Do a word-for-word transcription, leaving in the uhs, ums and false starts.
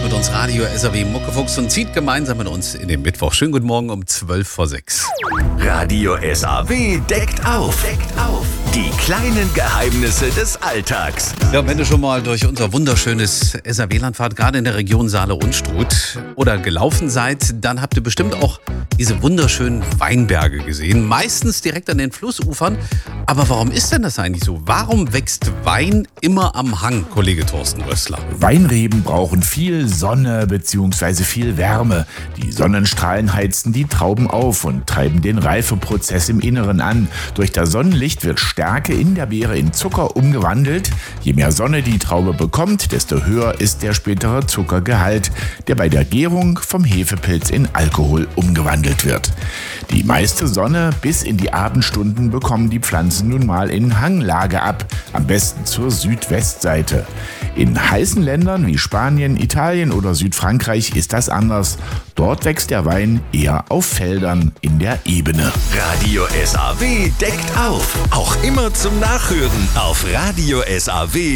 mit uns Radio S A W Muckefuchs und zieht gemeinsam mit uns in den Mittwoch. Schönen guten Morgen um zwölf vor sechs. Radio S A W deckt auf. Deckt auf. Die kleinen Geheimnisse des Alltags. Ja, wenn ihr schon mal durch unser wunderschönes S A W-Land fahrt, gerade in der Region Saale-Unstrut oder gelaufen seid, dann habt ihr bestimmt auch diese wunderschönen Weinberge gesehen. Meistens direkt an den Flussufern. Aber warum ist denn das eigentlich so? Warum wächst Wein immer am Hang, Kollege Thorsten Rössler? Weinreben brauchen viel Sonne bzw. viel Wärme. Die Sonnenstrahlen heizen die Trauben auf und treiben den Reifeprozess im Inneren an. Durch das Sonnenlicht wird Stärke in der Beere in Zucker umgewandelt. Je mehr Sonne die Traube bekommt, desto höher ist der spätere Zuckergehalt, der bei der Gärung vom Hefepilz in Alkohol umgewandelt wird. Die meiste Sonne bis in die Abendstunden bekommen die Pflanzen nun mal in Hanglage ab, am besten zur Südwestseite. In heißen Ländern wie Spanien, Italien oder Südfrankreich ist das anders. Dort wächst der Wein eher auf Feldern in der Ebene. Radio S A W deckt auf. Auch immer zum Nachhören auf radio S A W